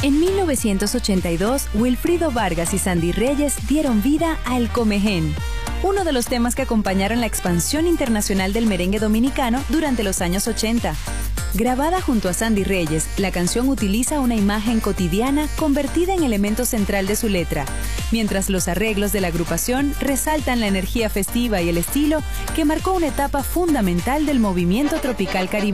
En 1982, Wilfrido Vargas y Sandy Reyes dieron vida a El Comején, uno de los temas que acompañaron la expansión internacional del merengue dominicano durante los años 80. Grabada junto a Sandy Reyes, la canción utiliza una imagen cotidiana convertida en elemento central de su letra, mientras los arreglos de la agrupación resaltan la energía festiva y el estilo que marcó una etapa fundamental del movimiento tropical caribeño.